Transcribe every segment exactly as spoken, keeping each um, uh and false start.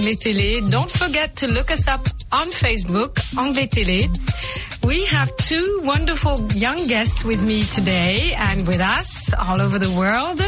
Anglais Télé. Don't forget to look us up on Facebook, Anglais Télé. We have two wonderful young guests with me today and with us all over the world.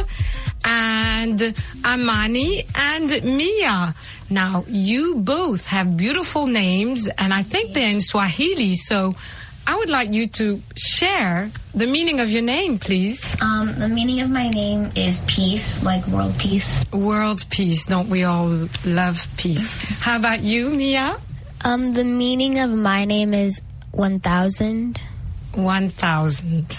And Amani and Mia. Now, you both have beautiful names, and I think they're in Swahili, so I would like you to share the meaning of your name, please. Um, the meaning of my name is peace, like world peace. World peace. Don't we all love peace? How about you, Mia? Um, the meaning of my name is one thousand. one thousand.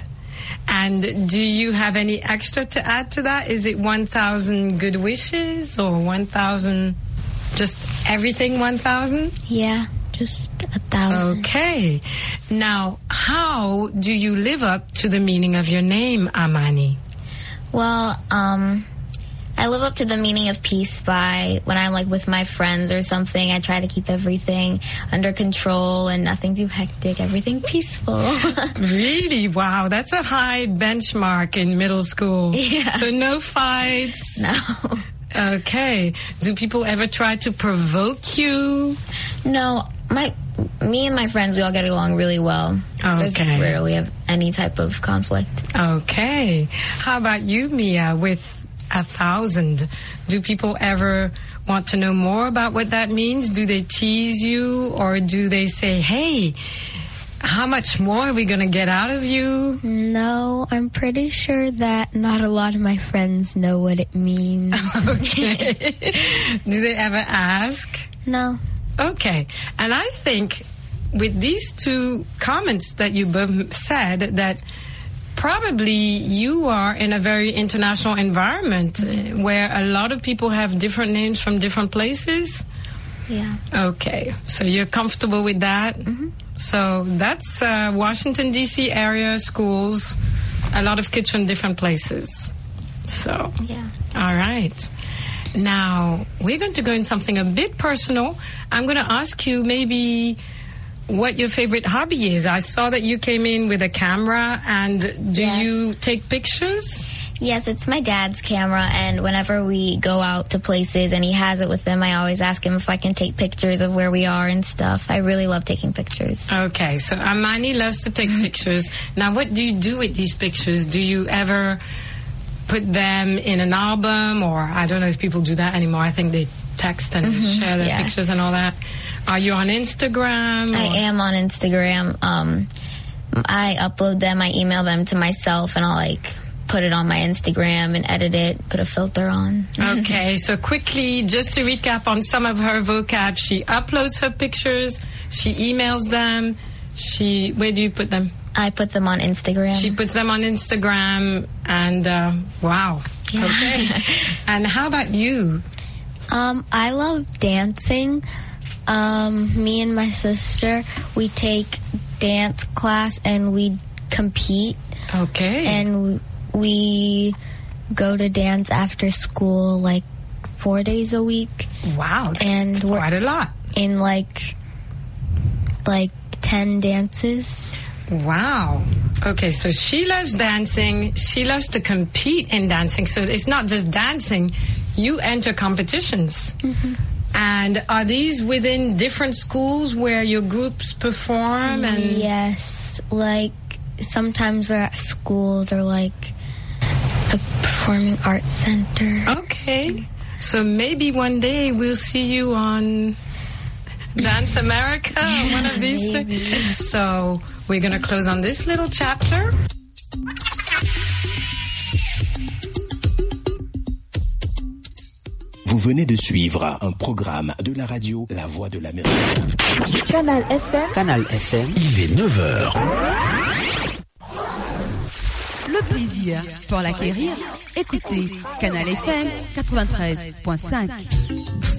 And do you have any extra to add to that? Is it one thousand good wishes or one thousand, just everything one thousand? Yeah. Just a thousand. Okay. Now, how do you live up to the meaning of your name, Amani? Well, um, I live up to the meaning of peace by when I'm like with my friends or something, I try to keep everything under control and nothing too hectic, everything peaceful. Really? Wow. That's a high benchmark in middle school. Yeah. So no fights? No. Okay. Do people ever try to provoke you? No. My, me and my friends, we all get along really well. Okay. There's rarely have any type of conflict. Okay. How about you, Mia, with a thousand? Do people ever want to know more about what that means? Do they tease you, or do they say, hey, how much more are we going to get out of you? No, I'm pretty sure that not a lot of my friends know what it means. Okay. Do they ever ask? No. Okay. And I think with these two comments that you both said, that probably you are in a very international environment mm-hmm. where a lot of people have different names from different places. Yeah. Okay. So you're comfortable with that? Mm-hmm. So that's uh, Washington, D C area schools, a lot of kids from different places. So, yeah. All right. Now, we're going to go in something a bit personal. I'm going to ask you maybe what your favorite hobby is. I saw that you came in with a camera, and do yes. you take pictures? Yes, it's my dad's camera, and whenever we go out to places and he has it with him, I always ask him if I can take pictures of where we are and stuff. I really love taking pictures. Okay, so Amani loves to take pictures. Now, what do you do with these pictures? Do you ever put them in an album, or I don't know if people do that anymore. I think they text and mm-hmm, share their yeah. pictures and all that. Are you on Instagram? Or? I am on Instagram. Um, I upload them, I email them to myself, and I'll like put it on my Instagram and edit it, put a filter on. Okay, so quickly, just to recap on some of her vocab, she uploads her pictures, she emails them, she, where do you put them? I put them on Instagram. She puts them on Instagram, and uh, wow. Yeah. Okay. And how about you? Um, I love dancing. Um, me and my sister, we take dance class and we compete. Okay. And we go to dance after school like four days a week. Wow, that's and we're quite a lot. In like like ten dances. Wow. Okay, so she loves dancing. She loves to compete in dancing. So it's not just dancing. You enter competitions. Mm-hmm. And are these within different schools where your groups perform? And yes. Like sometimes they're at schools or like a performing arts center. Okay. So maybe one day we'll see you on Dance America, or one of these things. So we're going to close on this little chapter. Vous venez de suivre un programme de la radio La Voix de l'Amérique. Canal F M. Canal F M. Il est neuf heures. Le plaisir pour l'acquérir, écoutez Canal F M quatre-vingt-treize point cinq.